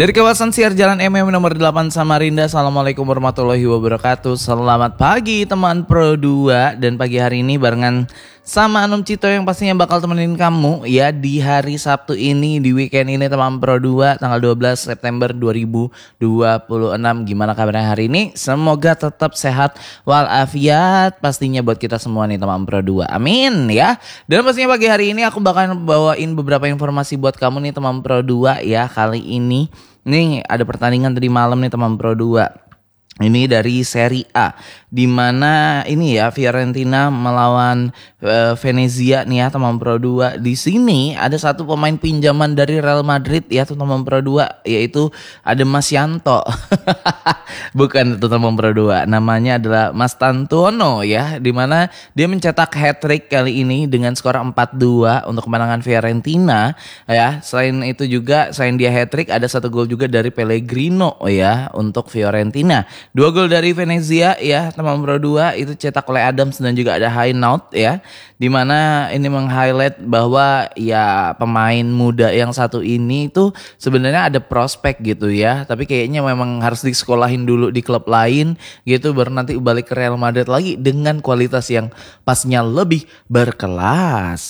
Dari kawasan siar Jalan MM nomor 8 Samarinda. Assalamualaikum warahmatullahi wabarakatuh. Selamat pagi teman Pro 2. Dan pagi hari ini barengan sama Anum Cito yang pastinya bakal temenin kamu ya di hari Sabtu ini, di weekend ini teman Pro 2, tanggal 12 September 2026. Gimana kabarnya hari ini? Semoga tetap sehat walafiat pastinya buat kita semua nih teman Pro 2. Amin ya. Dan pastinya pagi hari ini aku bakal bawain beberapa informasi buat kamu nih teman Pro 2 ya. Kali ini nih ada pertandingan tadi malam nih teman Pro 2. Ini dari Serie A, di mana ini ya Fiorentina melawan Venezia nih ya teman Pro 2. Di sini ada satu pemain pinjaman dari Real Madrid ya teman Pro 2, yaitu ada Mas Yanto. Bukan itu teman Pro 2, namanya adalah Mas Tantuono ya, di mana dia mencetak hat-trick kali ini dengan skor 4-2 untuk kemenangan Fiorentina ya. Selain itu juga, selain dia hat-trick, ada satu gol juga dari Pellegrino ya untuk Fiorentina. 2 gol dari Venezia ya teman Pro 2 itu cetak oleh Adams dan juga ada Hainaut ya, dimana ini meng-highlight bahwa ya pemain muda yang satu ini tuh sebenarnya ada prospek gitu ya, tapi kayaknya memang harus disekolahin dulu di klub lain gitu baru nanti balik ke Real Madrid lagi dengan kualitas yang pastinya lebih berkelas.